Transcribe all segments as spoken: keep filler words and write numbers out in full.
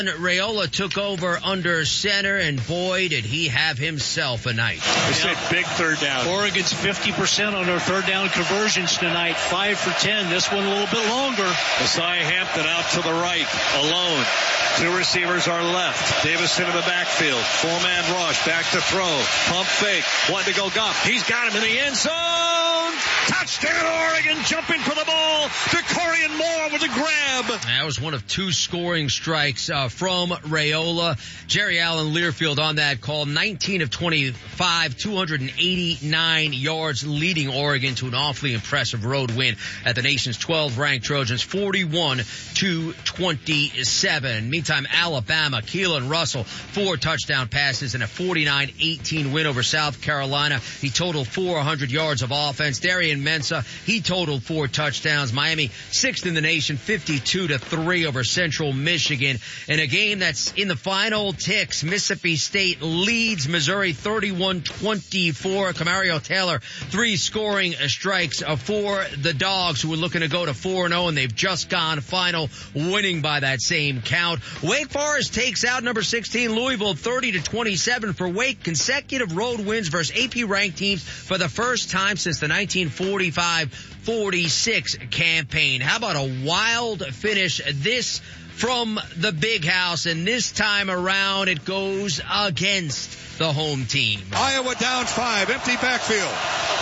Raiola took over under center, and boy, did he have himself a night. It's a big third down. Oregon's fifty percent on their third down conversions tonight, five for ten. This one a little bit longer. Messiah Hampton out to the right, alone. Two receivers are left. Davison in the backfield. Four-man rush, back to throw. Pump fake, one to go Goff. He's got him in the end zone. Touchdown Oregon, jumping for the ball. Vicorian Moore with a grab. That was one of two scoring strikes uh, from Raiola. Jerry Allen Learfield on that call, nineteen of twenty-five, two hundred eighty-nine yards, leading Oregon to an awfully impressive road win at the nation's twelfth ranked Trojans, forty-one to twenty-seven. Meantime, Alabama, Keelan Russell, four touchdown passes and a forty-nine eighteen win over South Carolina. He totaled four hundred yards of offense. Darian Mensah, he totaled four touchdowns. Miami, sixth in the nation, fifty-two to three over Central Michigan. In a game that's in the final ticks, Mississippi State leads Missouri thirty-one twenty-four. Camario Taylor, three scoring strikes for the Dogs, who were looking to go to four and oh, and they've just gone final, winning by that same count. Wake Forest takes out number sixteen Louisville thirty to twenty-seven for Wake. Consecutive road wins versus A P-ranked teams for the first time since the nineteen forty-five forty-six campaign. How about a wild finish this from the Big House, and this time around it goes against the home team. Iowa down five, empty backfield.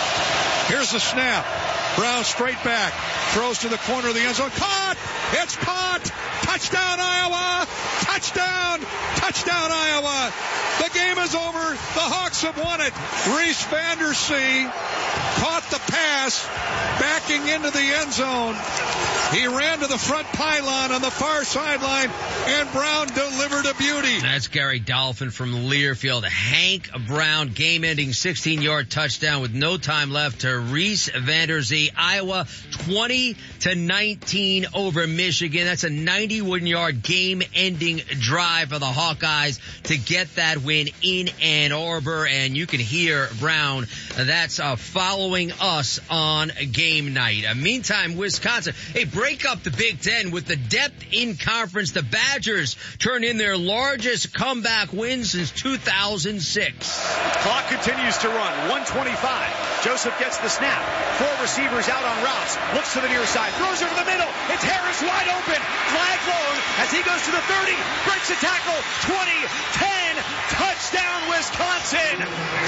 Here's the snap. Brown straight back, throws to the corner of the end zone. Caught! It's caught! Touchdown Iowa! Touchdown! Touchdown Iowa! The game is over. The Hawks have won it. Reese Vandersea caught the pass, backing into the end zone. He ran to the front pylon on the far sideline, and Brown delivered a beauty. That's Gary Dolphin from Learfield. Hank Brown, game-ending sixteen-yard touchdown with no time left to Reese Vandersea. Iowa twenty to nineteen over Michigan. That's a ninety-one-yard game-ending drive for the Hawkeyes to get that win in Ann Arbor. And you can hear Brown. That's uh, following us on game night. Uh, meantime, Wisconsin, hey, break up the Big Ten with the depth in conference. The Badgers turn in their largest comeback win since two thousand six. Clock continues to run. one twenty-five. Joseph gets the snap. Four receivers out on routes. Looks to the near side. Throws over the middle. It's Harris wide open. Flag long as he goes to the thirty. Breaks a tackle. twenty, ten. Touchdown Wisconsin.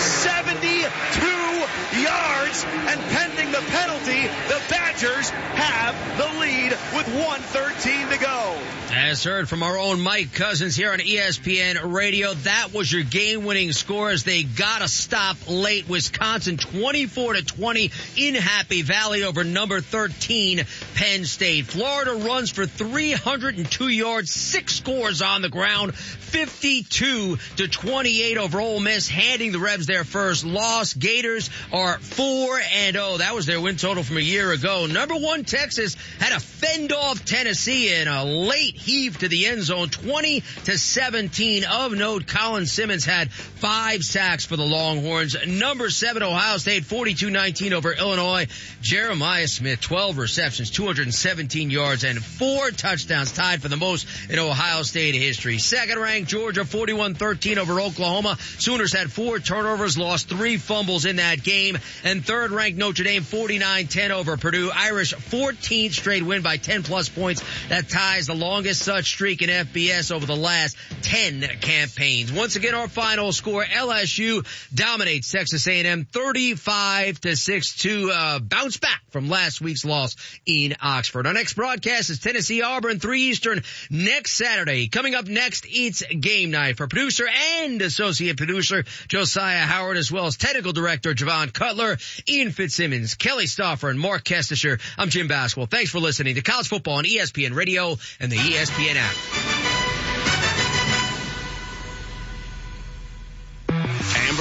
seventy-two yards. And pending the penalty, the Badgers have the lead with one thirteen to go. As heard from our own Mike Cousins here on E S P N Radio, that was your game-winning score as they got a stop late. Wisconsin twenty-four to twenty in Happy Valley over number thirteen Penn State. Florida runs for three hundred two yards, six scores on the ground, fifty-two to twenty-eight over Ole Miss, handing the Rebs their first loss. Gators are four and oh. That was their win total from a year ago. Number one Texas had to fend off Tennessee in a late heave to the end zone, twenty to seventeen. Of note, Colin Simmons had five sacks for the Longhorns. Number seven Ohio State, forty-two nineteen over Illinois. Jeremiah Smith, twelve receptions, two hundred seventeen yards, and four touchdowns, tied for the most in Ohio State history. Second-ranked Georgia, forty-one thirteen over Oklahoma. Sooners had four turnovers, lost three fumbles in that game. And third-ranked Notre Dame, forty-nine ten over Purdue. Irish, fourteenth straight win by ten-plus points. That ties the longest such streak in F B S over the last ten campaigns. Once again, our final score, L S U dominates Texas A and M thirty-five to six to uh, bounce back from last week's loss in Oxford. Our next broadcast is Tennessee Auburn, three Eastern, next Saturday. Coming up next, it's game night. For producer and associate producer Josiah Howard, as well as technical director Javon Cutler, Ian Fitzsimmons, Kelly Stauffer, and Mark Kestisher, I'm Jim Baswell. Thanks for listening to College Football on E S P N Radio and the E S P N app. Amber and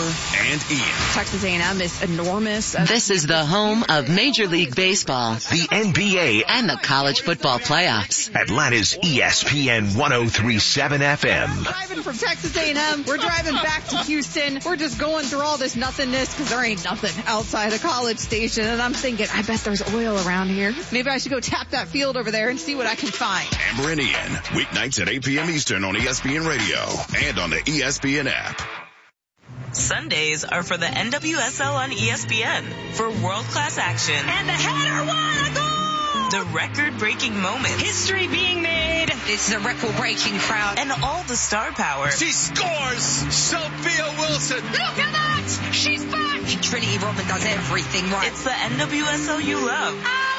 and Ian. Texas A and M is enormous. This is the home of Major League Baseball, the N B A, and the college football playoffs. Atlanta's E S P N ten thirty-seven F M. Driving from Texas A and M, we're driving back to Houston. We're just going through all this nothingness because there ain't nothing outside a college station. And I'm thinking, I bet there's oil around here. Maybe I should go tap that field over there and see what I can find. Amber and Ian, weeknights at eight p.m. Eastern on E S P N Radio and on the E S P N app. Sundays are for the N W S L on E S P N for world-class action. And the header won a goal! The record-breaking moments. History being made. This is a record-breaking crowd. And all the star power. She scores! Sophia Wilson! Look at that! She's back! Trinity Rodman does everything right. It's the N W S L you love.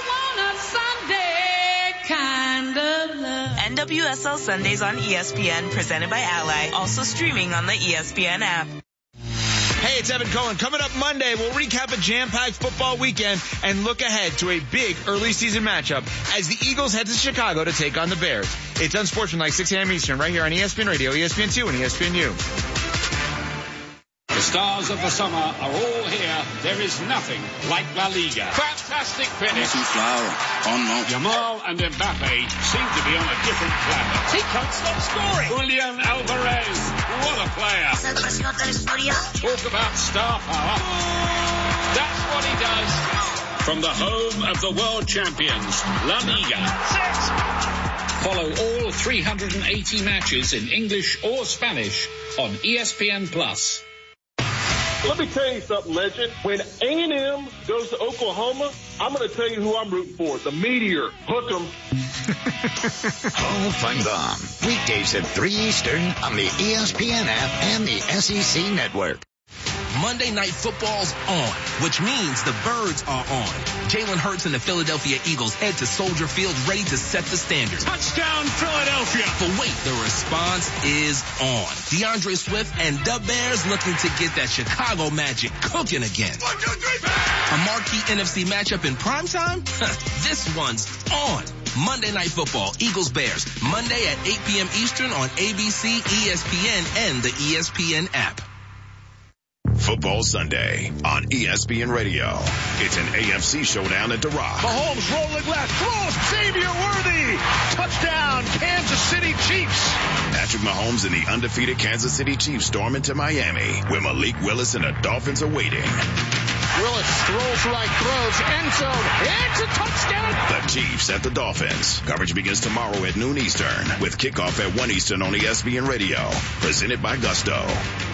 I want a Sunday kind of love. N W S L Sundays on E S P N, presented by Ally. Also streaming on the E S P N app. Hey, it's Evan Cohen. Coming up Monday, we'll recap a jam-packed football weekend and look ahead to a big early season matchup as the Eagles head to Chicago to take on the Bears. It's Unsportsmanlike, six a.m. Eastern, right here on E S P N Radio, E S P N two, and E S P N U. The stars of the summer are all here. There is nothing like La Liga. Fantastic finish. Flower. Oh no. Yamal and Mbappe seem to be on a different planet. He can't stop scoring. Julian Alvarez. What a player. Talk about star power. That's what he does. From the home of the world champions, La Liga. Six. Follow all three hundred eighty matches in English or Spanish on E S P N Plus. Let me tell you something, legend. When A and M goes to Oklahoma, I'm going to tell you who I'm rooting for. The Meteor. Hook 'em. Oh, fun bomb. Weekdays at three Eastern on the E S P N app and the S E C network. Monday Night Football's on, which means the Birds are on. Jalen Hurts and the Philadelphia Eagles head to Soldier Field ready to set the standard. Touchdown, Philadelphia! But wait, the response is on. DeAndre Swift and the Bears looking to get that Chicago magic cooking again. One, two, three, Bears! A marquee N F C matchup in primetime? This one's on. Monday Night Football, Eagles-Bears, Monday at eight p.m. Eastern on A B C, E S P N, and the E S P N app. Football Sunday on E S P N Radio. It's an A F C showdown at the Rock. Mahomes rolling left, throws Xavier Worthy. Touchdown, Kansas City Chiefs. Patrick Mahomes and the undefeated Kansas City Chiefs storm into Miami, where Malik Willis and the Dolphins are waiting. Willis throws right, throws, end zone. It's a touchdown. The Chiefs at the Dolphins. Coverage begins tomorrow at noon Eastern, with kickoff at one Eastern on E S P N Radio. Presented by Gusto.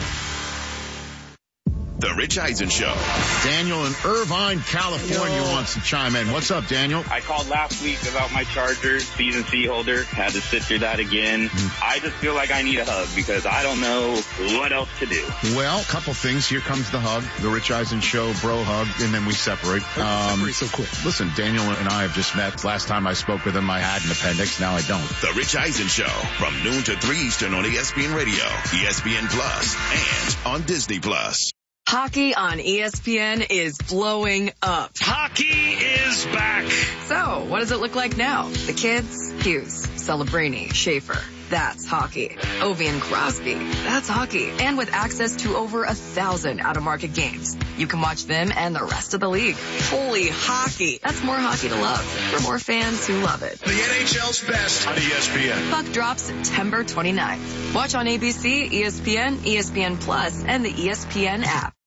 The Rich Eisen Show. Daniel in Irvine, California Yo. wants to chime in. What's up, Daniel? I called last week about my Chargers season C holder. Had to sit through that again. Mm. I just feel like I need a hug because I don't know what else to do. Well, a couple things. Here comes the hug. The Rich Eisen Show, bro hug, and then we separate. Um, separate so quick. Listen, Daniel and I have just met. Last time I spoke with him, I had an appendix. Now I don't. The Rich Eisen Show from noon to three Eastern on E S P N Radio, E S P N Plus, and on Disney Plus. Hockey on E S P N is blowing up. Hockey is back. So, what does it look like now? The kids? Hughes, Celebrini, Schaefer. That's hockey. Ovi and Crosby. That's hockey. And with access to over a thousand out-of-market games, you can watch them and the rest of the league. Holy hockey. That's more hockey to love for more fans who love it. The N H L's best on E S P N. Puck drops September twenty-ninth. Watch on A B C, E S P N, E S P N Plus, and the E S P N app.